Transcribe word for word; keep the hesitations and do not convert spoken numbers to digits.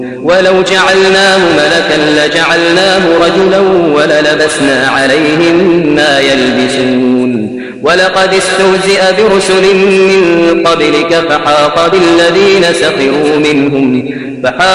ولو جعلناه ملكا لجعلناه رجلا وللبسنا عليهم ما يلبسون ولقد استهزئ برسل من قبلك فحاق بالذين سخروا منهم فحاق